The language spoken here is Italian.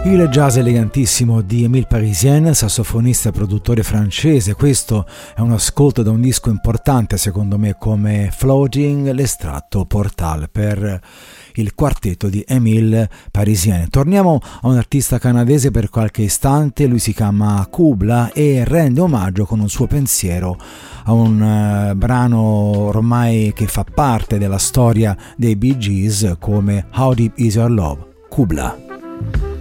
Il jazz elegantissimo di Émile Parisien, sassofonista e produttore francese. Questo è un ascolto da un disco importante secondo me come Floating, l'estratto Portal per il quartetto di Émile Parisien. Torniamo a un artista canadese per qualche istante, lui si chiama Kubla e rende omaggio con un suo pensiero a un brano ormai che fa parte della storia dei Bee Gees come How Deep Is Your Love. Kubla.